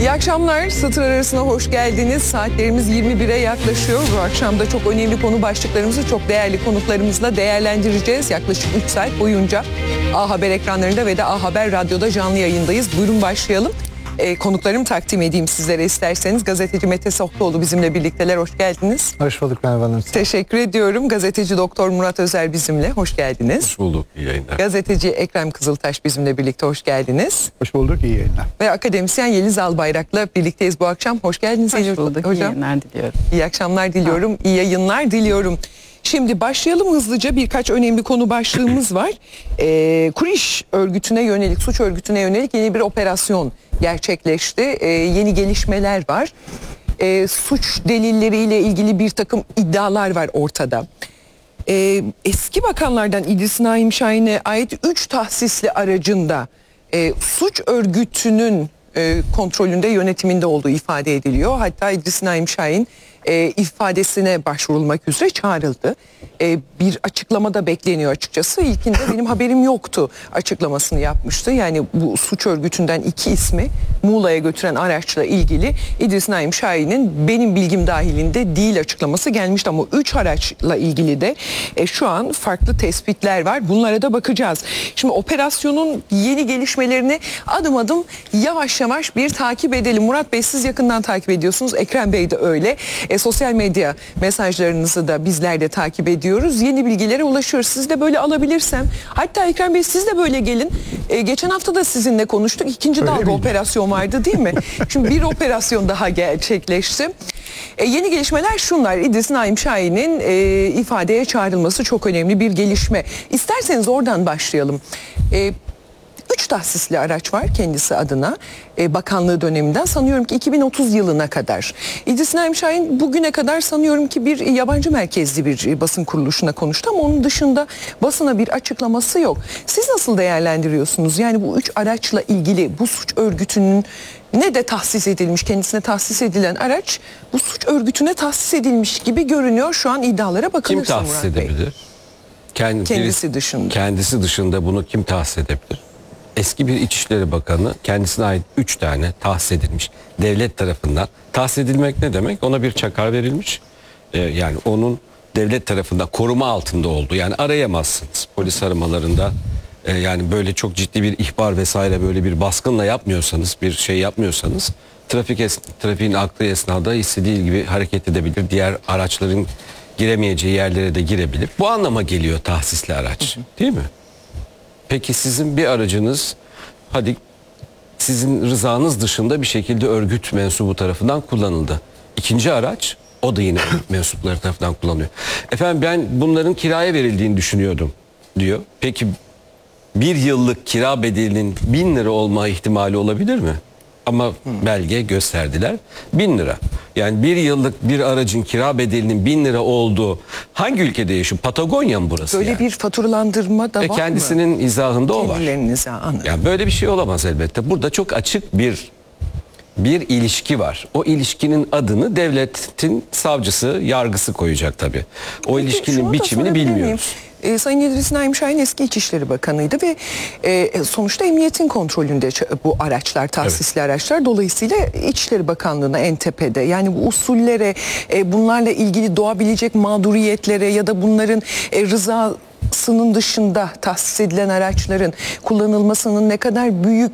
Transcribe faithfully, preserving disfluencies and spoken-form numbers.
İyi akşamlar. Satır arasına hoş geldiniz. Saatlerimiz yirmi bire yaklaşıyor. Bu akşam da çok önemli konu başlıklarımızı çok değerli konuklarımızla değerlendireceğiz. Yaklaşık üç saat boyunca A Haber ekranlarında ve de A Haber Radyo'da canlı yayındayız. Buyurun başlayalım. Ee, konuklarımı takdim edeyim sizlere isterseniz. Gazeteci Mete Sokluoğlu bizimle birlikteler. Hoş geldiniz. Hoş bulduk Merve Hanım. Teşekkür ediyorum. Gazeteci Doktor Murat Özer bizimle. Hoş geldiniz. Hoş bulduk. İyi yayınlar. Gazeteci Ekrem Kızıltaş bizimle birlikte. Hoş geldiniz. Hoş bulduk. İyi yayınlar. Ve akademisyen Yeliz Albayrak'la birlikteyiz bu akşam. Hoş geldiniz. Hoş bulduk. Hocam. İyi yayınlar diliyorum. İyi akşamlar diliyorum. Ha. İyi yayınlar diliyorum. Şimdi başlayalım hızlıca. Birkaç önemli konu başlığımız var. Ee, Kuriş örgütüne yönelik, suç örgütüne yönelik yeni bir operasyon gerçekleşti. Ee, yeni gelişmeler var. Ee, suç delilleriyle ilgili bir takım iddialar var ortada. Ee, eski bakanlardan İdris Naim Şahin'e ait üç tahsisli aracında e, suç örgütünün e, kontrolünde, yönetiminde olduğu ifade ediliyor. Hatta İdris Naim Şahin e, ifadesine başvurulmak üzere çağrıldı. E, bir açıklama da bekleniyor açıkçası. İlkinde benim haberim yoktu açıklamasını yapmıştı. Yani bu suç örgütünden iki ismi Muğla'ya götüren araçla ilgili İdris Naim Şahin'in benim bilgim dahilinde değil açıklaması gelmişti. Ama üç araçla ilgili de e, şu an farklı tespitler var. Bunlara da bakacağız. Şimdi operasyonun yeni gelişmelerini adım adım yavaş yavaş bir takip edelim. Murat Bey, siz yakından takip ediyorsunuz. Ekrem Bey de öyle. E, sosyal medya mesajlarınızı da bizler de takip ediyoruz. Yeni bilgilere ulaşıyoruz. Siz de böyle alabilirsem. Hatta Ekrem Bey, siz de böyle gelin. E, geçen hafta da sizinle konuştuk. İkinci öyle dalga miydi? Operasyon vardı değil mi? Şimdi bir operasyon daha gerçekleşti. E, yeni gelişmeler şunlar. İdris Naim Şahin'in e, ifadeye çağrılması çok önemli bir gelişme. İsterseniz oradan başlayalım. E, Üç tahsisli araç var kendisi adına e, bakanlığı döneminden sanıyorum ki iki bin otuz yılına kadar. İdris Naim Şahin bugüne kadar sanıyorum ki bir yabancı merkezli bir basın kuruluşuna konuştu ama onun dışında basına bir açıklaması yok. Siz nasıl değerlendiriyorsunuz? Yani bu üç araçla ilgili bu suç örgütünün ne de tahsis edilmiş, kendisine tahsis edilen araç bu suç örgütüne tahsis edilmiş gibi görünüyor. Şu an iddialara bakılırsa. Kim tahsis edebilir? Kendi, Kendisi dışında. Kendisi dışında bunu kim tahsis edebilir? Eski bir İçişleri Bakanı, kendisine ait üç tane tahsis edilmiş devlet tarafından. Tahsis edilmek ne demek? Ona bir çakar verilmiş. Ee, yani onun devlet tarafından koruma altında olduğu. Yani arayamazsınız polis aramalarında. E, yani böyle çok ciddi bir ihbar vesaire, böyle bir baskınla yapmıyorsanız, bir şey yapmıyorsanız trafik es trafiğin aktığı esnada istediği gibi hareket edebilir. Diğer araçların giremeyeceği yerlere de girebilir. Bu anlama geliyor tahsisli araç, değil mi? Peki sizin bir aracınız, hadi sizin rızanız dışında bir şekilde örgüt mensubu tarafından kullanıldı. İkinci araç, o da yine örgüt mensupları tarafından kullanılıyor. Efendim, ben bunların kiraya verildiğini düşünüyordum diyor. Peki bir yıllık kira bedelinin bin lira olma ihtimali olabilir mi? Ama belge gösterdiler bin lira. Yani bir yıllık bir aracın kira bedelinin bin lira olduğu hangi ülkede yaşıyor? Patagonya mı burası? Böyle yani? Bir faturalandırma da e var kendisinin mı? izahında o var. Kendilerinin izahı. Yani böyle bir şey olamaz elbette. Burada çok açık bir bir ilişki var. O ilişkinin adını devletin savcısı, yargısı koyacak tabii. O Peki, ilişkinin biçimini bilmiyoruz. E, Sayın İdris Naim Şahin eski İçişleri Bakanı'ydı ve e, sonuçta emniyetin kontrolünde bu araçlar, tahsisli evet. araçlar. Dolayısıyla İçişleri Bakanlığı'na en tepede. Yani bu usullere, e, bunlarla ilgili doğabilecek mağduriyetlere ya da bunların e, rızasının dışında tahsis edilen araçların kullanılmasının ne kadar büyük